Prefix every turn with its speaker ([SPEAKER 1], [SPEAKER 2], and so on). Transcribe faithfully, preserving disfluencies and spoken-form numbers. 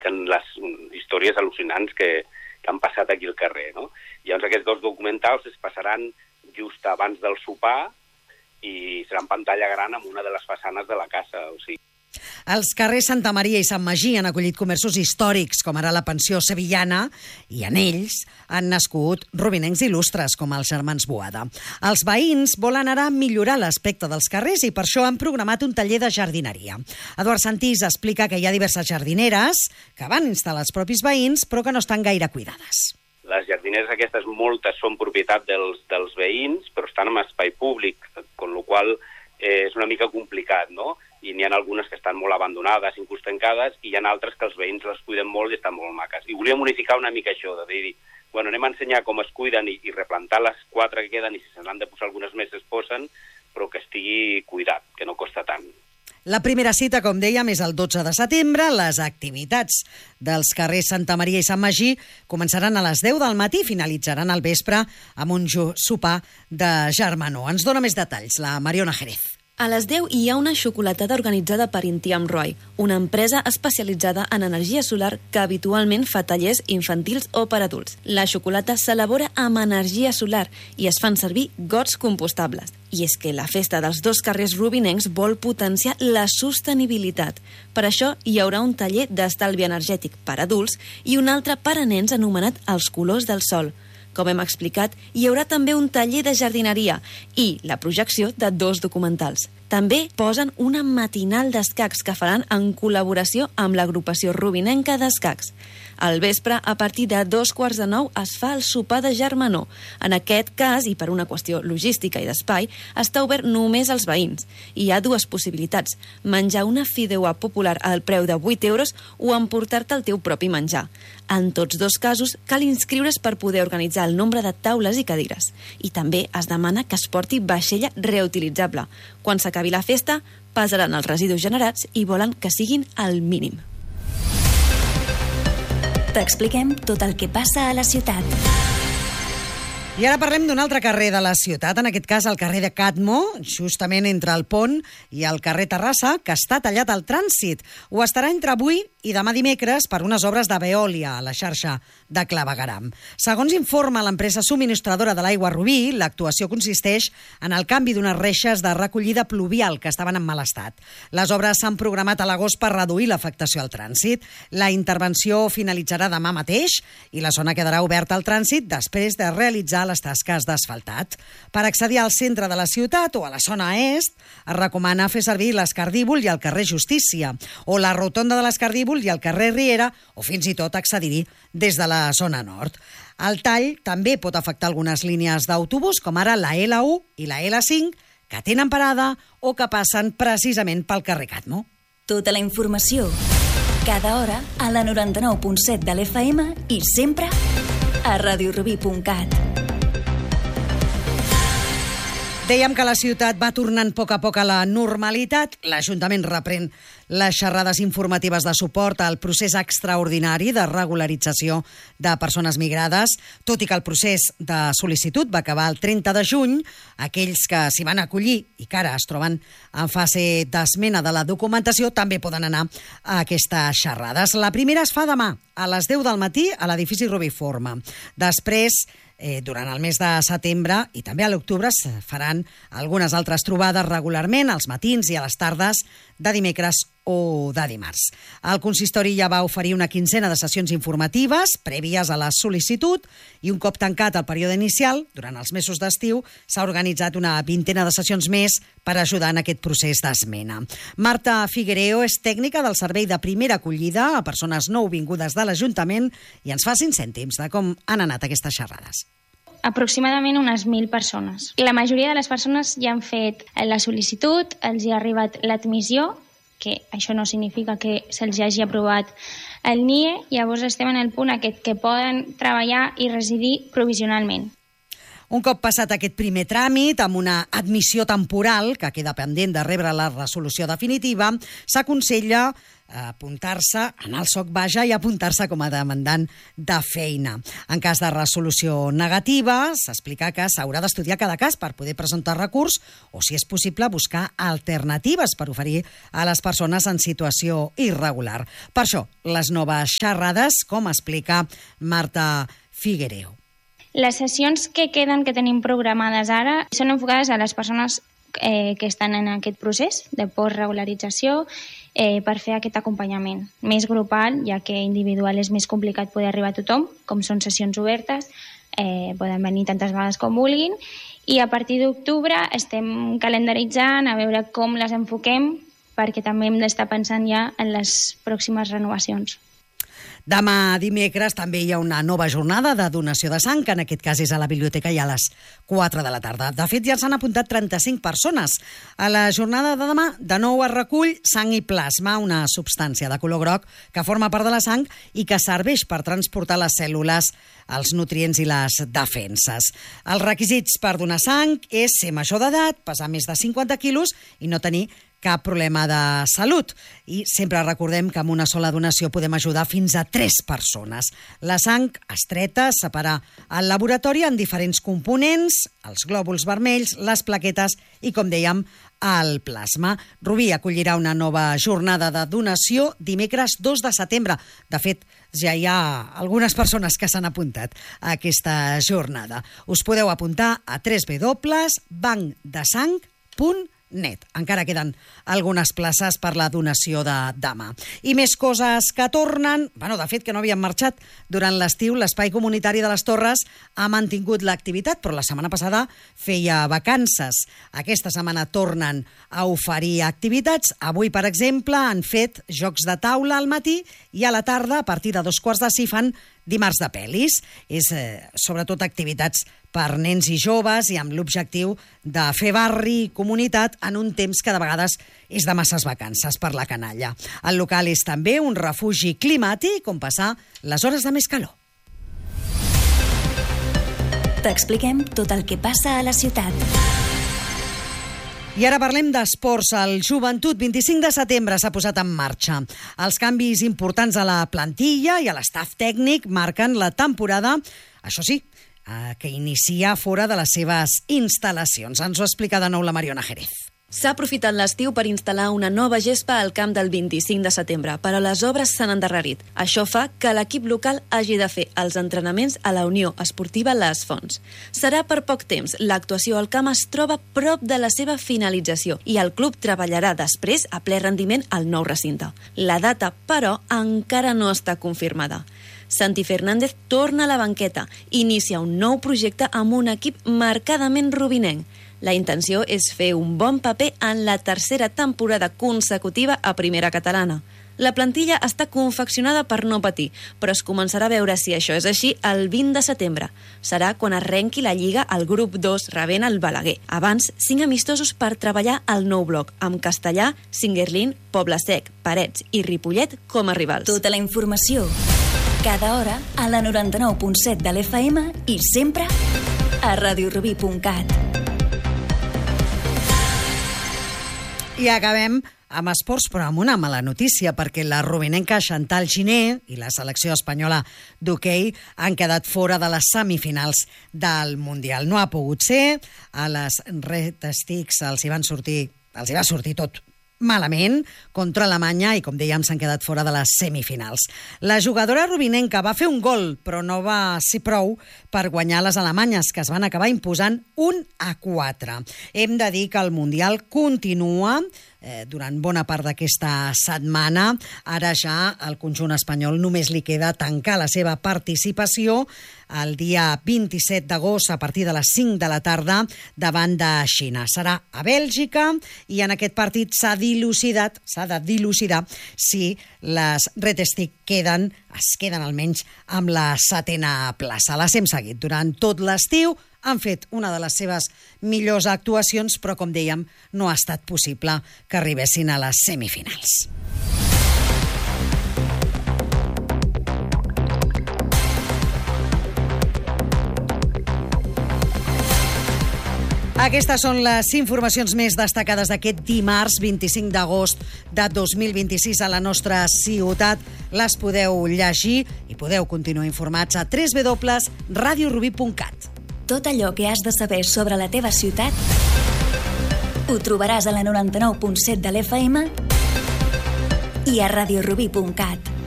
[SPEAKER 1] les històries al·lucinants que, que han passat aquí al carrer, no? Llavors aquests dos documentals es passaran just abans del sopar i serà en pantalla gran amb una de les façanes de la casa, o sigui.
[SPEAKER 2] Els carrers Santa Maria i Sant Magí han acollit comerços històrics, com ara la pensió sevillana, i en ells han nascut rubinencs il·lustres, com els germans Boada. Els veïns volen ara millorar l'aspecte dels carrers i per això han programat un taller de jardineria. Eduard Santís explica que hi ha diverses jardineres que van instal·lar els propis veïns, però que no estan gaire cuidades.
[SPEAKER 1] Les jardineres aquestes, moltes són propietat dels, dels veïns, però estan en espai públic, amb la qual cosa eh, és una mica complicat, no? I n'hi ha algunes que estan molt abandonades, inclús tancades, i hi ha altres que els veïns les cuiden molt i estan molt maques. I volíem unificar una mica això, de dir, bueno, anem a ensenyar com es cuiden i, i replantar les quatre que queden, i si se n'han de posar algunes més es posen, però que estigui cuidat, que no costa tant.
[SPEAKER 2] La primera cita, com dèiem, és el dotze de setembre. Les activitats dels carrers Santa Maria i Sant Magí començaran a les deu del matí i finalitzaran al vespre amb un sopar de germanor. Ens dona més detalls la Mariona Jerez.
[SPEAKER 3] A les deu hi ha una xocolatada organitzada per Intiam Roy, una empresa especialitzada en energia solar que habitualment fa tallers infantils o per adults. La xocolata s'elabora amb energia solar i es fan servir gots compostables. I és que la festa dels dos carrers rubinencs vol potenciar la sostenibilitat. Per això hi haurà un taller d'estalvi energètic per adults i un altre per a nens anomenat Els colors del sol. Com hem explicat, hi haurà també un taller de jardineria i la projecció de dos documentals. També posen una matinal d'escacs que faran en col·laboració amb l'agrupació rubinenca d'escacs. Al vespre, a partir de dos quarts de nou, es fa el sopar de germanor. En aquest cas, i per una qüestió logística i d'espai, està obert només als veïns. Hi ha dues possibilitats: menjar una fideuà popular al preu de vuit euros o emportar-te el teu propi menjar. En tots dos casos, cal inscriure's per poder organitzar el nombre de taules i cadires. I també es demana que es porti vaixella reutilitzable. Quan s'acabi la festa, pesaran els residus generats i volen que siguin al mínim.
[SPEAKER 4] T'expliquem tot el que passa a la ciutat.
[SPEAKER 2] I ara parlem d'un altre carrer de la ciutat, en aquest cas el carrer de Cadmo, justament entre el Pont i el carrer Terrassa, que està tallat al trànsit. Ho estarà entre avui i demà dimecres per unes obres de Veolia a la xarxa de clavegueram. Segons informa l'empresa subministradora de l'aigua Rubí, l'actuació consisteix en el canvi d'unes reixes de recollida pluvial que estaven en mal estat. Les obres s'han programat a l'agost per reduir l'afectació al trànsit. La intervenció finalitzarà demà mateix i la zona quedarà oberta al trànsit després de realitzar les tasques d'asfaltat. Per accedir al centre de la ciutat o a la zona est, es recomana fer servir l'Escardíbol i el carrer Justícia, o la rotonda de l'Escardíbol i el carrer Riera, o fins i tot accedir-hi des de la zona nord. El tall també pot afectar algunes línies d'autobús, com ara la L u i la L cinc, que tenen parada o que passen precisament pel carrer Cadmo.
[SPEAKER 4] Tota la informació, cada hora, a la noranta-nou punt set de l'F M i sempre a radiorubí punt cat.
[SPEAKER 2] Dèiem que la ciutat va tornant a poc a poc a la normalitat. L'Ajuntament reprèn les xerrades informatives de suport al procés extraordinari de regularització de persones migrades, tot i que el procés de sol·licitud va acabar el trenta de juny. Aquells que s'hi van acollir i que ara es troben en fase d'esmena de la documentació també poden anar a aquestes xerrades. La primera es fa demà, a les deu del matí, a l'edifici Rubiforma. Després, Eh, durant el mes de setembre i també a l'octubre es faran algunes altres trobades regularment, als matins i a les tardes de dimecres o de dimarts. El consistori ja va oferir una quinzena de sessions informatives prèvies a la sol·licitud i un cop tancat el període inicial, durant els mesos d'estiu, s'ha organitzat una vintena de sessions més per ajudar en aquest procés d'esmena. Marta Figuereo és tècnica del Servei de Primera Acollida a persones nouvingudes de l'Ajuntament i ens fa cinc cèntims de com han anat aquestes xerrades.
[SPEAKER 5] Aproximadament unes mil persones. La majoria de les persones ja han fet la sol·licitud, els hi ha arribat l'admissió, que això no significa que se'ls hagi aprovat el N I E, llavors estem en el punt aquest que poden treballar i residir provisionalment.
[SPEAKER 2] Un cop passat aquest primer tràmit, amb una admissió temporal, que queda pendent de rebre la resolució definitiva, s'aconsella apuntar-se, anar al S O C vaja i apuntar-se com a demandant de feina. En cas de resolució negativa, s'explica que s'haurà d'estudiar cada cas per poder presentar recurs o, si és possible, buscar alternatives per oferir a les persones en situació irregular. Per això, les noves xerrades, com explica Marta Figuereo.
[SPEAKER 5] Les sessions que queden, que tenim programades ara, són enfocades a les persones eh, que estan en aquest procés de postregularització eh, per fer aquest acompanyament més grupal, ja que individual és més complicat poder arribar a tothom, com són sessions obertes, eh, poden venir tantes vegades com vulguin, i a partir d'octubre estem calendaritzant a veure com les enfoquem, perquè també hem d'estar pensant ja en les pròximes renovacions.
[SPEAKER 2] Demà dimecres també hi ha una nova jornada de donació de sang, que en aquest cas és a la biblioteca i a les quatre de la tarda. De fet, ja s'han apuntat trenta-cinc persones. A la jornada de demà, de nou es recull sang i plasma, una substància de color groc que forma part de la sang i que serveix per transportar les cèl·lules, els nutrients i les defenses. Els requisits per donar sang és ser major d'edat, pesar més de cinquanta quilos i no tenir cap problema de salut. I sempre recordem que amb una sola donació podem ajudar fins a tres persones. La sang es treta, es separa al laboratori en diferents components, els glòbuls vermells, les plaquetes i, com dèiem, el plasma. Rubí acollirà una nova jornada de donació dimecres dos de setembre. De fet, ja hi ha algunes persones que s'han apuntat a aquesta jornada. Us podeu apuntar a w w w punt banc de sang punt net. Encara queden algunes places per la donació de demà. I més coses que tornen, bueno, de fet que no havien marxat durant l'estiu. L'espai comunitari de les Torres ha mantingut l'activitat, però la setmana passada feia vacances. Aquesta setmana tornen a oferir activitats. Avui, per exemple, han fet jocs de taula al matí i a la tarda, a partir de dos quarts de sis, fan dimarts de pel·lis. És eh, sobretot activitats per nens i joves i amb l'objectiu de fer barri i comunitat en un temps que de vegades és de masses vacances per la canalla. El local és també un refugi climàtic on passar les hores de més calor.
[SPEAKER 4] T'expliquem tot el que passa a la ciutat.
[SPEAKER 2] I ara parlem d'esports. El Joventut vint-i-cinc de setembre s'ha posat en marxa. Els canvis importants a la plantilla i a l'estaf tècnic marquen la temporada, això sí, que inicia fora de les seves instal·lacions. Ens ho explica de nou la Mariona Jerez.
[SPEAKER 3] S'ha aprofitat l'estiu per instal·lar una nova gespa al camp del vint-i-cinc de setembre, però les obres s'han endarrerit. Això fa que l'equip local hagi de fer els entrenaments a la Unió Esportiva Les Fonts. Serà per poc temps. L'actuació al camp es troba prop de la seva finalització i el club treballarà després a ple rendiment al nou recinte. La data, però, encara no està confirmada. Santi Fernández torna a la banqueta i inicia un nou projecte amb un equip marcadament rubinenc. La intenció és fer un bon paper en la tercera temporada consecutiva a Primera Catalana. La plantilla està confeccionada per no patir, però es començarà a veure si això és així el vint de setembre. Serà quan arrenqui la Lliga al grup dos rebent el Balaguer. Abans, cinc amistosos per treballar al nou bloc, amb Castellà, Singuerlín, Poble Sec, Parets i Ripollet com a rivals.
[SPEAKER 4] Tota la informació, cada hora, a la noranta-nou punt set de l'F M i sempre a radiorubí punt cat.
[SPEAKER 2] I acabem amb esports, però amb una mala notícia, perquè la rubinenca Chantal Giné i la selecció espanyola d'hoquei han quedat fora de les semifinals del Mundial. No ha pogut ser, a les Red Sticks els hi van sortir, els hi va sortir tot malament contra Alemanya i, com dèiem, s'han quedat fora de les semifinals. La jugadora rubinenca va fer un gol, però no va ser prou per guanyar les alemanyes, que es van acabar imposant un a quatre. Hem de dir que el Mundial continua eh, durant bona part d'aquesta setmana. Ara ja al conjunt espanyol només li queda tancar la seva participació el dia vint-i-set d'agost a partir de les cinc de la tarda davant de Xina. Serà a Bèlgica i en aquest partit s'ha dilucidat, s'ha de dilucidar si les Red Stick queden, es queden almenys amb la setena plaça. Les hem seguit durant tot l'estiu, han fet una de les seves millors actuacions, però, com dèiem, no ha estat possible que arribessin a les semifinals. Aquestes són les informacions més destacades d'aquest dimarts vint-i-cinc d'agost de dos mil vint-i-sis a la nostra ciutat. Les podeu llegir i podeu continuar informats a w w w punt radio rubí punt cat.
[SPEAKER 4] Tot allò que has de saber sobre la teva ciutat ho trobaràs a la noranta-nou punt set de l'F M i a radio rubí punt cat.